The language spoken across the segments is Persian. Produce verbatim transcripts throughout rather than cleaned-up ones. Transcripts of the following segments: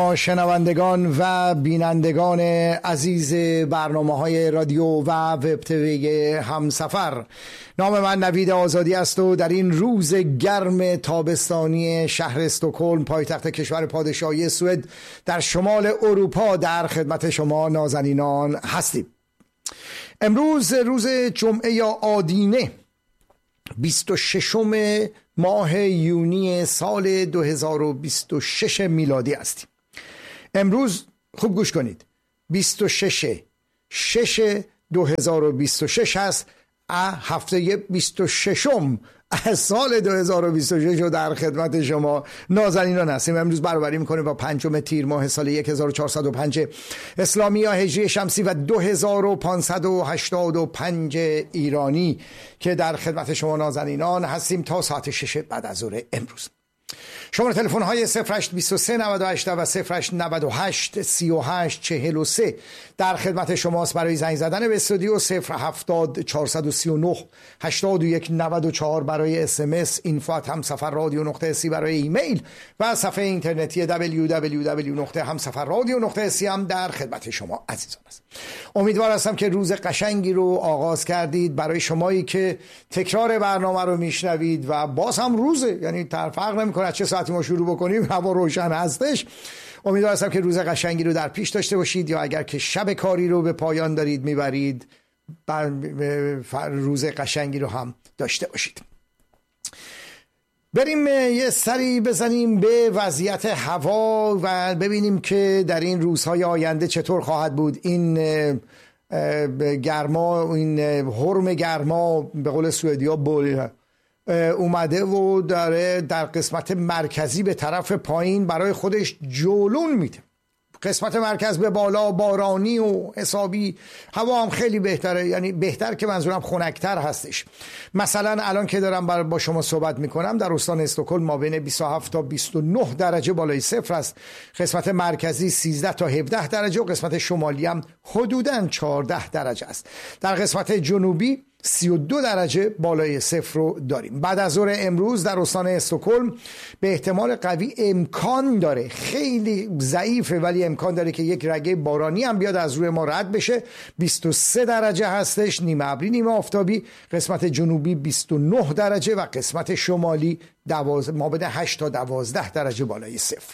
شنوندگان و بینندگان عزیز برنامه‌های رادیو و وب تیوی همسفر، نام من نوید آزادی است و در این روز گرم تابستانی شهر استکهلم پایتخت کشور پادشاهی سوئد در شمال اروپا در خدمت شما نازنینان هستیم. امروز روز جمعه یا آدینه بیست و ششم ماه یونی سال دو هزار و بیست و شش میلادی است. امروز خوب گوش کنید، بیست و شش شش دو هزار و بیست و شش هست، هفته بیست و ششم از سال دو هزار و بیست و شش رو در خدمت شما نازنینان هستیم. امروز برابری میکنیم با پنجم تیر ماه سال هزار و چهارصد و پنج اسلامی یا هجری شمسی و دو هزار و پانصد و هشتاد و پنج ایرانی که در خدمت شما نازنینان هستیم تا ساعت شش بعد از ظهر امروز. شماره تلفن های صفر هشت دو سه نود و هشت و صفر هشت نود و هشت سی و هشت چهل و سه در خدمت شماست برای زنگ زدن به استودیو. صفر هفتاد چهارصد و سی و نه هشتاد و یک نود و چهار برای اس ام اس، اینفو ات همسفر رادیو نقطه سی برای ایمیل و صفحه اینترنتی دبلیو دبلیو دبلیو نقطه همسفر رادیو نقطه سی هم در خدمت شما عزیزان است. امیدوار هستم که روز قشنگی رو آغاز کردید. برای شمایی که تکرار برنامه رو میشنوید و باز هم روزه، یعنی فرق نمیکنه چه ساعتی ما شروع بکنیم، هوا روشن هستش، امیدوار هستم که روز قشنگی رو در پیش داشته باشید، یا اگر که شب کاری رو به پایان دارید میبرید روز قشنگی رو هم داشته باشید. بریم یه سری بزنیم به وضعیت هوا و ببینیم که در این روزهای آینده چطور خواهد بود. این گرما، این هرم گرما به قول سوئدیا بول اومده و داره در قسمت مرکزی به طرف پایین برای خودش جولون میده. قسمت مرکز به بالا بارانی و حسابی، هوا هم خیلی بهتره، یعنی بهتر که منظورم خنک‌تر هستش. مثلا الان که دارم با شما صحبت میکنم در استان استکهلم ما بین بیست و هفت تا بیست و نه درجه بالای صفر است، قسمت مرکزی سیزده تا هفده درجه و قسمت شمالی هم حدوداً چهارده درجه است. در قسمت جنوبی سی و دو درجه بالای صفر رو داریم. بعد از ظهر امروز در استان استکهلم به احتمال قوی امکان داره، خیلی ضعیفه ولی امکان داره که یک رگه بارانی هم بیاد از روی ما رد بشه. بیست و سه درجه هستش، نیمه ابری نیمه آفتابی. قسمت جنوبی بیست و نه درجه و قسمت شمالی ما بین هشت تا دوازده درجه بالای صفر.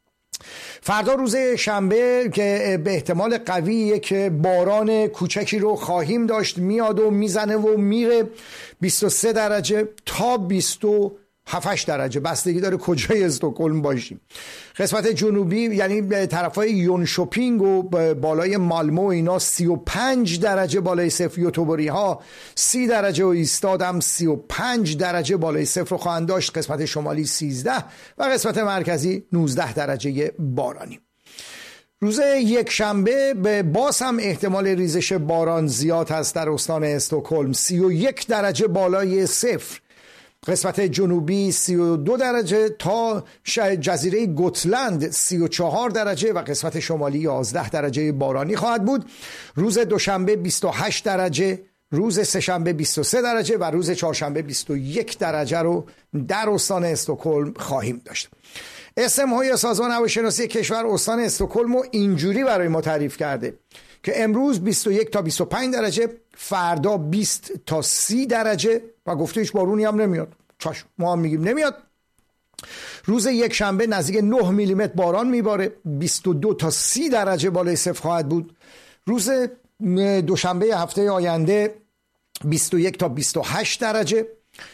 فردا روز شنبه که به احتمال قویه که باران کوچکی رو خواهیم داشت، میاد و میزنه و میره. بیست و سه درجه تا بیست و هفت درجه، بستگی داره کجای استکهلم باشیم. قسمت جنوبی یعنی به طرفای یونشوپینگ و بالای مالمو اینا سی و پنج درجه بالای صفر، یوتوبری ها سی درجه و ایستادم سی و پنج درجه بالای صفر خواهند داشت. قسمت شمالی سیزده و قسمت مرکزی نوزده درجه بارانی. روز یک شنبه به باز هم احتمال ریزش باران زیاد هست در استان استکهلم، سی و یک درجه بالای صفر. قسمت جنوبی سی و دو درجه تا جزیره گوتلند سی و چهار درجه و قسمت شمالی یازده درجه بارانی خواهد بود. روز دوشنبه بیست و هشت درجه، روز سه‌شنبه بیست و سه درجه و روز چهارشنبه بیست و یک درجه رو در استان استکهلم خواهیم داشت. اسم های سازمان هواشناسی کشور استان استکهلم رو اینجوری برای ما تعریف کرده که امروز بیست و یک تا بیست و پنج درجه، فردا بیست تا سی درجه و گفته هیچ بارونی هم نمیاد. چاش، ما هم میگیم نمیاد. روز یک شنبه نزدیک نه میلیمتر باران میباره، بیست و دو تا سی درجه بالای صفر خواهد بود. روز دوشنبه هفته آینده بیست و یک تا بیست و هشت درجه،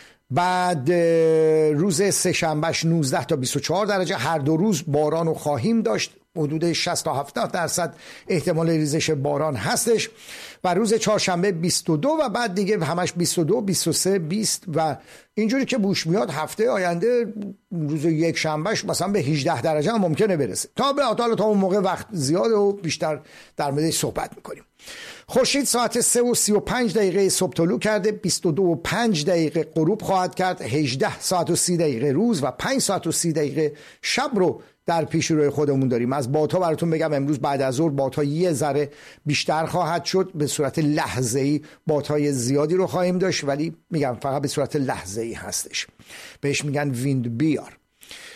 بعد روز سه شنبهش نوزده تا بیست و چهار درجه. هر دو روز باران رو خواهیم داشت، حدود شصت تا هفتاد درصد احتمال ریزش باران هستش. و روز چهارشنبه بیست و دو و بعد دیگه همش بیست و دو بیست و سه بیست و اینجوری که بوش میاد هفته آینده روز یک شنبهش مثلا به هجده درجه هم ممکنه برسه. تا به حالا تا اون موقع وقت زیاده و بیشتر در موردش صحبت میکنیم. خورشید ساعت سه و سی و پنج دقیقه صبح طلوع کرده، بیست و دو و پنج دقیقه غروب خواهد کرد. هجده ساعت و سی دقیقه روز و پنج ساعت و سی دقیقه شب رو در پیش روی خودمون داریم. از بادها براتون بگم امروز بعد از ظهر بادها یه ذره بیشتر خواهد شد، به صورت لحظه‌ای بادهای زیادی رو خواهیم داشت، ولی میگم فقط به صورت لحظه‌ای هستش، بهش میگن ویند بیار.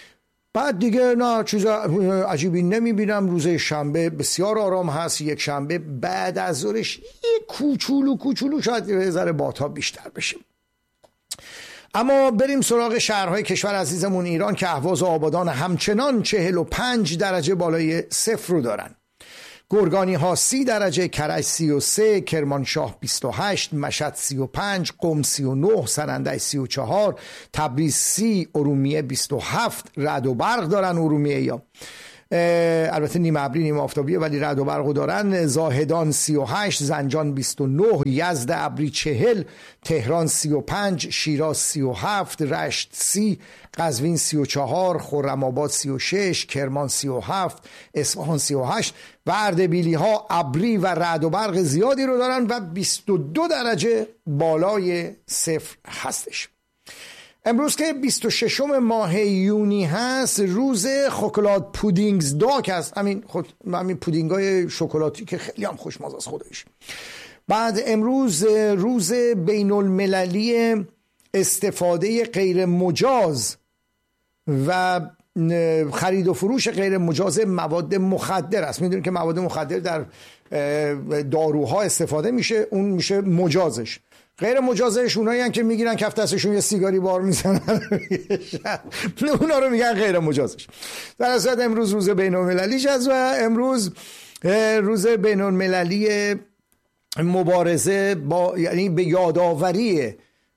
بعد دیگه نه چیز عجیبی نمیبینم. روز شنبه بسیار آرام هست. یک شنبه بعد از ظهرش یک کوچولو کوچولو شاید یه ذره بادها بیشتر بشه. اما بریم سراغ شهرهای کشور عزیزمون ایران که اهواز و آبادان همچنان چهل و پنج درجه بالای صفر رو دارن. گرگانی ها سی درجه، کرج سی و سه، کرمانشاه بیست و هشت، مشهد سی و پنج، قم سی و نه، سنندج سی و چهار، تبریز سی، ارومیه بیست و هفت. رعد و برق دارن ارومیه یا البته نیم ابری نیم آفتابیه ولی رعد و برق دارن. زاهدان سی و هشت، زنجان بیست و نه، یزد ابری چهل، تهران سی و پنج، شیراز سی و هفت، رشت سی، قزوین سی و چهار، خرم‌آباد سی و شش، کرمان سی و هفت، اصفهان سی و هشت و اردبیلی ها ابری و رعد و برق زیادی رو دارن و بیست و دو درجه بالای صفر هستش. امروز که بیست و ششم ماه یونی هست، روز شکلات پودینگز داک هست. همین خود همین پودینگ های شکلاتی که خیلی هم خوشمزه است خودش. بعد امروز روز بین المللی استفاده غیر مجاز و خرید و فروش غیر مجاز مواد مخدر است. میدونید که مواد مخدر در داروها استفاده میشه، اون میشه مجازش. غیر مجازش اونایی هستن که میگیرن کف دستشون یه سیگاری بار میزنن اونا رو میگن غیر مجازش. در اصل امروز روز بین المللی است و امروز روز بین المللی مبارزه با، یعنی به یادآوری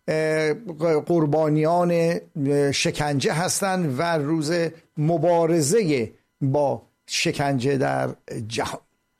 قربانیان شکنجه هستند و روز مبارزه با شکنجه در جهان.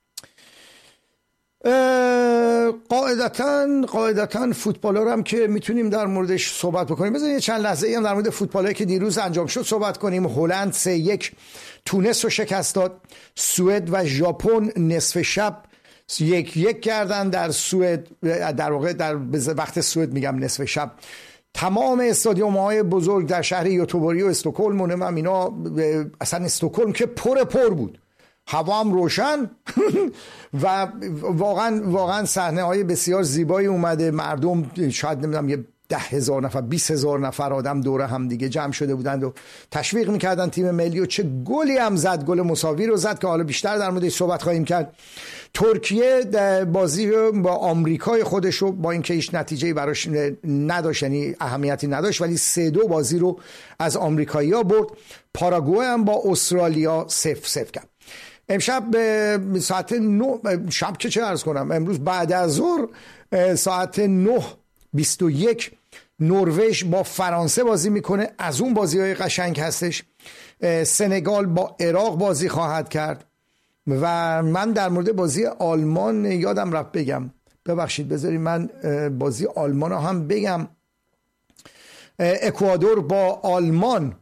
قاعدتاً قاعدتاً فوتبال رو هم که میتونیم در موردش صحبت بکنیم. بذارید چند لحظه ای هم در مورد فوتبالی که دیروز انجام شد صحبت کنیم. هلند سه یک تونس رو شکست داد. سوئد و ژاپن نصف شب یک یک کردن در سوئد، در واقع در وقت سوئد میگم نصف شب. تمام استادیوم های بزرگ در شهر یوتوبوری و استکهلم و نمیم اینا، اصلا استکهلم که پر پر بود، هوا هم روشن و واقعا واقعا صحنه های بسیار زیبایی اومده. مردم شاید نمیدونم یه ده هزار نفر بیست هزار نفر آدم دور هم دیگه جمع شده بودند و تشویق میکردن تیم ملی و چه گلی هم زد، گل مساوی رو زد که حالا بیشتر در موردش صحبت خواهیم کرد. ترکیه بازی با آمریکای خودش رو با اینکه هیچ نتیجه‌ای براش نداشت، یعنی اهمیتی نداشت، ولی سه دو بازی رو از آمریکایی‌ها برد. پاراگوئه هم با استرالیا صفر صفر کرد. امشب ساعت نه شب که چه عرض کنم، امروز بعد از ظهر ساعت نه بیست و یک نروژ با فرانسه بازی میکنه. از اون بازی های قشنگ هستش. سنگال با عراق بازی خواهد کرد و من در مورد بازی آلمان یادم رفت بگم، ببخشید بذارید من بازی آلمان رو هم بگم. اکوادور با آلمان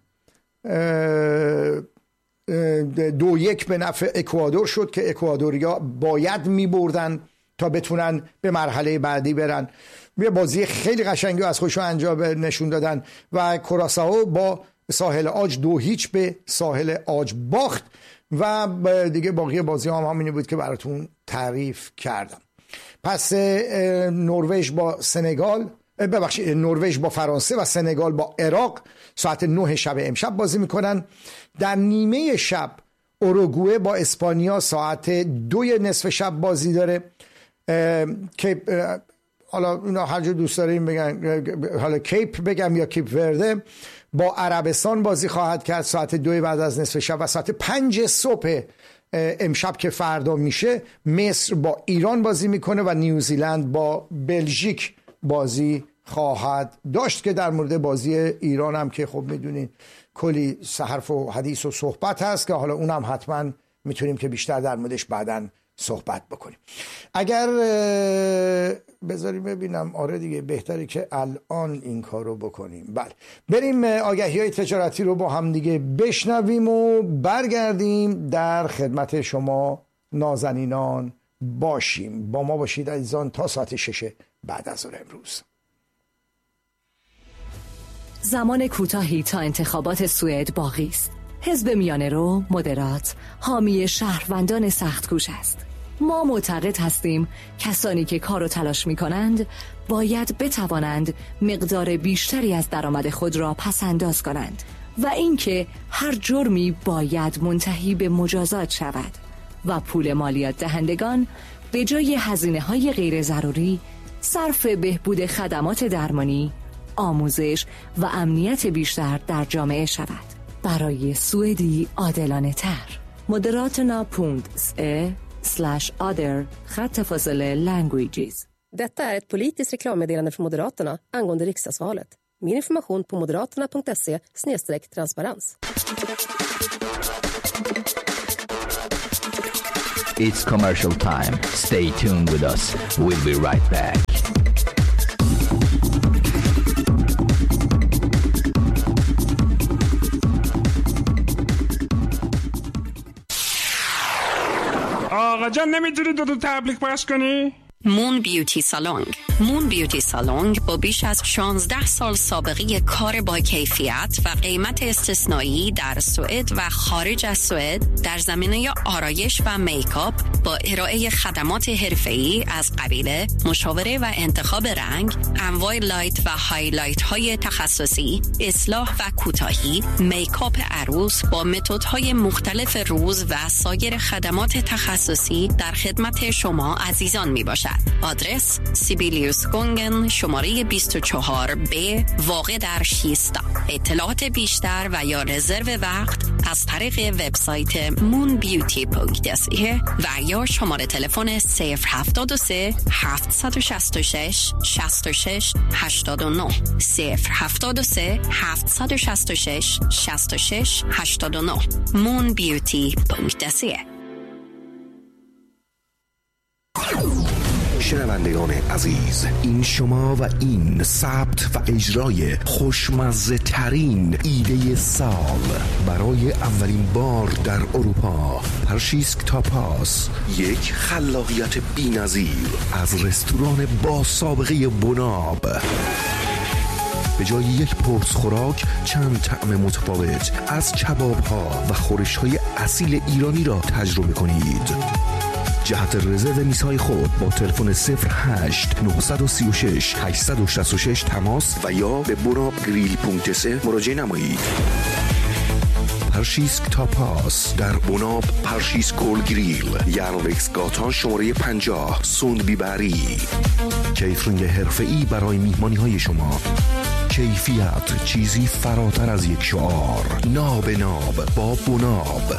دو یک به نفع اکوادور شد که اکوادوریا باید می بردن تا بتونن به مرحله بعدی برن. یه بازی خیلی قشنگی از خودشون انجام نشون دادن و کراسائو با ساحل عاج دو هیچ به ساحل عاج باخت و دیگه باقی بازی هم همینی بود که براتون تعریف کردم. پس نروژ با سنگال ببخشید نروژ با فرانسه و سنگال با عراق ساعت نه شب امشب بازی میکنن. در نیمه شب اوروگوئه با اسپانیا ساعت دو نصف شب بازی داره که حالا اینا هر جا دوست داریم بگن، حالا کیپ بگم یا کیپ ورده، با عربستان بازی خواهد کرد ساعت دو بعد از نصف شب و ساعت پنج صبح امشب که فردا میشه مصر با ایران بازی میکنه و نیوزیلند با بلژیک بازی خواهد داشت که در مورد بازی ایران هم که خب میدونین کلی حرف و حدیث و صحبت هست که حالا اونم حتما میتونیم که بیشتر در موردش بعداً صحبت بکنیم. اگر بذاریم ببینم، آره دیگه بهتره که الان این کار رو بکنیم. بله بریم آگهی های تجارتی رو با هم دیگه بشنویم و برگردیم در خدمت شما نازنینان باشیم. با ما باشید عزیزان تا ساعت شش بعد از ظهر امروز. زمان کوتاهی تا انتخابات سوئد باقی است. حزب میانه رو مدرات حامی شهروندان سخت‌کوش است. ما معتقد هستیم کسانی که کار و تلاش می کنند باید بتوانند مقدار بیشتری از درآمد خود را پس انداز کنند. و اینکه هر جرمی باید منتهی به مجازات شود و پول مالیات دهندگان به جای هزینه‌های غیر ضروری صرف بهبود خدمات درمانی، آموزش و امنیت بیشتر در جامعه شود. برای سوئدی عادلانه تر. Moderaterna punkt se slash other خط فاصله languages. Detta är ett politiskt reklammeddelande från Moderaterna angående riksdagsvalet. Mer information på moderaterna punkt se slash transparens. It's commercial time. Stay tuned with us. We'll be right back. آقا جان نمیتونی دو تا تبلیغ پخش کنی؟ مون بیوتی سالونگ. مون بیوتی سالونگ با بیش از شانزده سال سابقه کار با کیفیت و قیمت استثنایی در سوئد و خارج از سوئد در زمینه آرایش و میکاپ با ارائه خدمات حرفه‌ای از قبیل مشاوره و انتخاب رنگ، انواع لایت و هایلایت های تخصصی، اصلاح و کوتاهی، میکاپ عروس با متدهای مختلف روز و سایر خدمات تخصصی در خدمت شما عزیزان می باشد. آدرس سیبیلیوس گونگن شماره بیست و چهار بی واقع در شیستا. اطلاعات بیشتر و یا رزرو وقت از طریق وبسایت مون بیوتی punkt se و یا شماره تلفن صفر هفتاد و سه هفتصد و شصت و شش شصت و شش هشتاد و نه صفر هفتاد و سه هفتصد و شصت و شش شصت و شش هشتاد و نه مون بیوتی punkt se. شنوندگان عزیز، این شما و این ثبت و اجرای خوشمزه ترین ایده سال برای اولین بار در اروپا. پرشیسک تاپاس، یک خلاقیت بی‌نظیر از رستوران با سابقه بناب. به جای یک پرس خوراک چند طعم متفاوت از کباب ها و خورش های اصیل ایرانی را تجربه کنید. جهت رزرو میزهای خود با تلفن صفر هشت نه سه شش هشت شش شش تماس و یا به بناب گریل punkt se مراجعه نمایید. پرشیسک تاپاس در بناب پرشیسک گل گریل، یانوکس گاتان شماره پنجاه، سوندبی بری. کیترینگ حرفه‌ای برای میهمانی های شما. کیفیت چیزی فراتر از یک شعار. ناب ناب با بناب.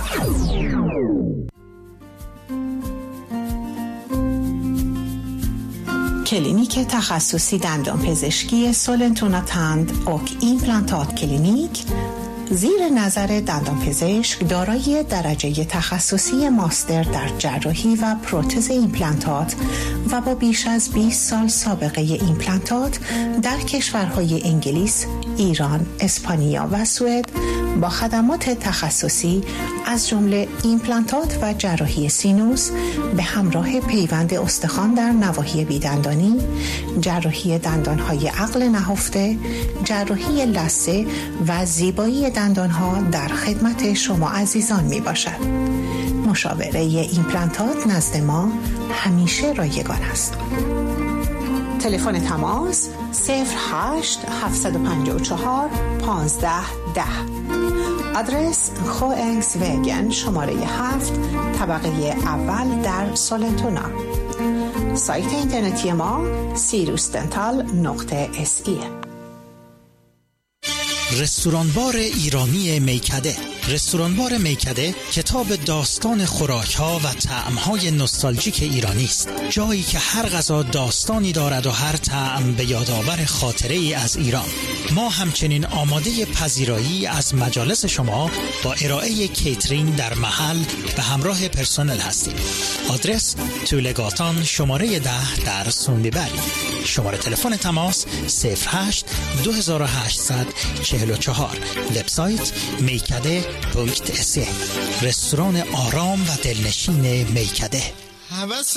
کلینیک تخصصی دندان پزشکی سولنتونا تند اوک ایمپلانتات کلینیک زیر نظر دندان پزشک دارای درجه تخصصی ماستر در جراحی و پروتز ایمپلانتات و با بیش از بیست سال سابقه ایمپلانتات در کشورهای انگلیس، ایران، اسپانیا و سوئد با خدمات تخصصی از جمله ایمپلانتات و جراحی سینوس به همراه پیوند استخوان در نواحی بیدندانی، جراحی دندانهای عقل نهفته، جراحی لثه و زیبایی دندانها در خدمت شما عزیزان می باشد. مشاوره ایمپلانتات نزد ما همیشه رایگان است. تلفن تماس صفر هشت هفت پنج چهار پانزده ده. آدرس خوئنگس وگن شماره هفت طبقه اول در سولنتونا. سایت اینترنتی ما سیروس دنتال نقطه اس ای. رستورانبار ایرانی میکده. رستورانبار میکده کتاب داستان خوراک‌ها و طعم‌های نوستالژیک ایرانی است. جایی که هر غذا داستانی دارد و هر طعم به یادآور خاطره‌ای از ایران. ما همچنین آماده پذیرایی از مجالس شما با ارائه کیترینگ در محل به همراه پرسنل هستیم. آدرس تولگاتان شماره ده در سوندیبری. شماره تلفن تماس صفر هشت دو هشت چهار چهار. وبسایت میکده punkt se. رستوران آرام و دلنشین میکده.